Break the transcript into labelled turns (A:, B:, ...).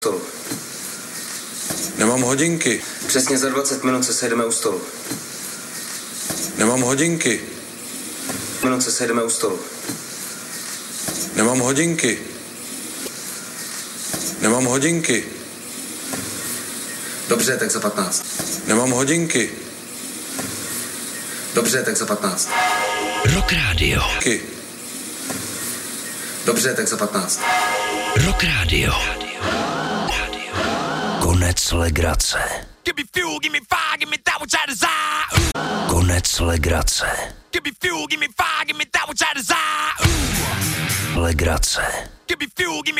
A: stolu.
B: Nemám hodinky.
A: Přesně za 20 minut se sejdeme u stolu.
B: Nemám hodinky.
A: Minut se sejdeme u stolu.
B: Nemám hodinky. Nemám hodinky.
A: Dobře, tak za 15.
B: Nemám hodinky.
A: Dobře, tak za 15.
C: Rock Radio.
A: Dobře, tak za 15.
C: Rock Radio. Konec legrace.
D: Give me fuel, give me fire, give me that which I desire.
C: Konec legrace.
D: Give me fuel, give me fire, give me that which I desire.
C: Legrace.
D: Give me fuel, give me